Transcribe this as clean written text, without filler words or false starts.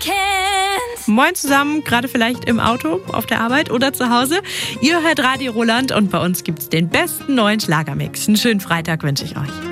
Moin zusammen, gerade vielleicht im Auto, auf der Arbeit oder zu Hause. Ihr hört Radio Roland und bei uns gibt's den besten neuen Schlagermix. Einen schönen Freitag wünsche ich euch.